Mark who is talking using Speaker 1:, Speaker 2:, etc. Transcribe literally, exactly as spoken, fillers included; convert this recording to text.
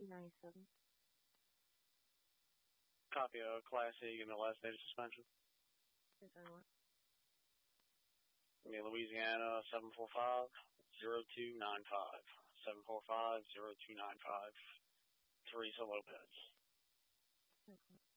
Speaker 1: two ninety-seven.
Speaker 2: Copy of Class A and the last day of suspension.
Speaker 1: Yes, I want.
Speaker 2: Louisiana seven four five zero two nine five. seven four five zero two nine five. Teresa Lopez.
Speaker 1: Okay.